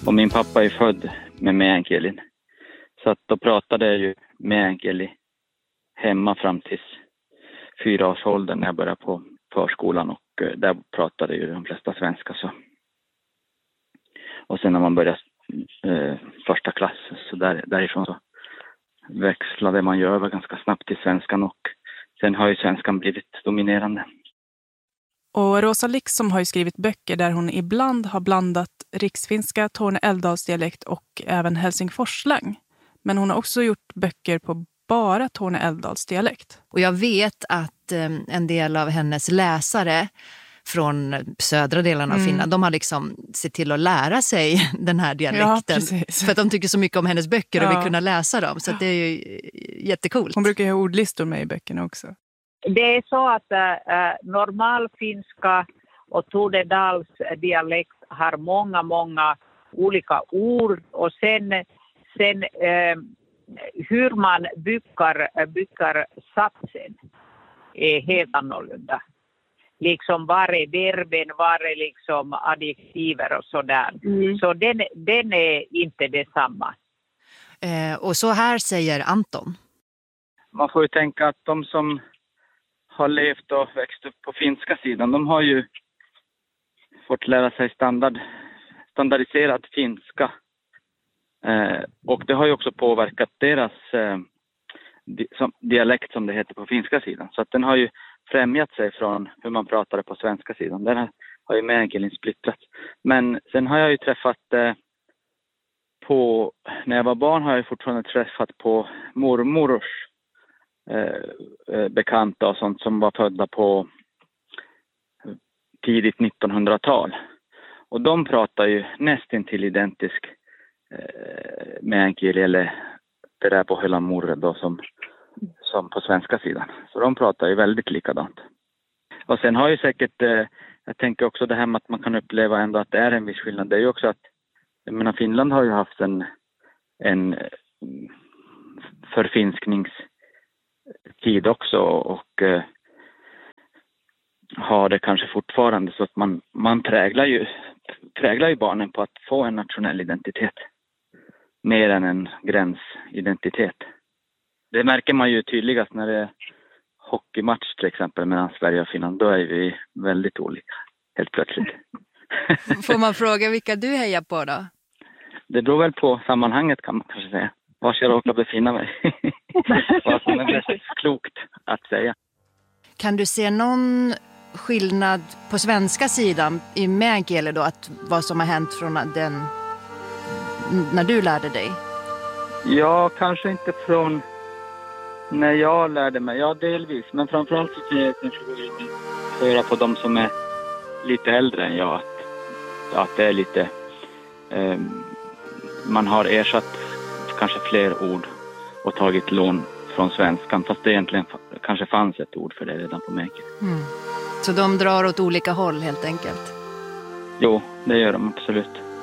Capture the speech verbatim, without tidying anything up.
Och min pappa är född med meänkielin. Så att då pratade jag ju meänkieli hemma fram till fyra års ålder när jag började på förskolan. Och eh, där pratade ju de flesta svenska. Så. Och sen när man började eh, första klass så där, därifrån så växlade man ju över ganska snabbt till svenskan. Och sen har ju svenskan blivit dominerande. Och Rosa Liksom har ju skrivit böcker där hon ibland har blandat riksfinska, Torne-älvdalsdialekt och även helsingforsslang. Men hon har också gjort böcker på bara Torne-älvdalsdialekt. Och jag vet att eh, en del av hennes läsare från södra delarna av mm. Finland, de har liksom sett till att lära sig den här dialekten. Ja, för att de tycker så mycket om hennes böcker och ja. vill kunna läsa dem. Så att det är ju jättekult. Hon brukar ha ordlistor med i böckerna också. Det är så att äh, normalfinska och Tornedals dialekt har många, många olika ord. Och sen, sen äh, hur man bygger, bygger satsen är helt annorlunda. Liksom var är verben, var är liksom adjektiver och sådär. Mm. Så den, den är inte detsamma. Eh, och så här säger Anton. Man får ju tänka att de som har levt och växt upp på finska sidan, de har ju fått lära sig standard, standardiserad finska. Eh, och det har ju också påverkat deras eh, di, som, dialekt som det heter på finska sidan. Så att den har ju främjat sig från hur man pratade på svenska sidan. Den har ju meänkielin splittrats. Men sen har jag ju träffat eh, på, när jag var barn har jag fortfarande träffat på mormors eh, bekanta och sånt som var födda på tidigt nittonhundratal. Och de pratar ju nästan till identisk eh, meänkieli eller det där på hela morre då som som på svenska sidan. Så de pratar ju väldigt likadant. Och sen har ju säkert, eh, jag tänker också det här med att man kan uppleva ändå att det är en viss skillnad. Det är ju också att, jag menar Finland har ju haft en, en förfinskningstid också och eh, har det kanske fortfarande så att man, man präglar ju, präglar ju barnen på att få en nationell identitet. Mer än en gränsidentitet. Det märker man ju tydligast när det är hockeymatch till exempel mellan Sverige och Finland. Då är vi väldigt olika, helt plötsligt. Får man fråga vilka du hejar på då? Det beror väl på sammanhanget kan man kanske säga. Var jag råkar befinna mig. Vad som är mest klokt att säga. Kan du se någon skillnad på svenska sidan i meänkieli då? Att vad som har hänt från den när du lärde dig? Ja, kanske inte från när jag lärde mig. Ja, delvis. Men framförallt så kan jag kanske höra på de som är lite äldre än jag. Att, att det är lite... Eh, man har ersatt kanske fler ord och tagit lån från svenskan. Fast det egentligen kanske fanns ett ord för det redan på meänkieli. Mm. Så de drar åt olika håll helt enkelt? Jo, det gör de absolut.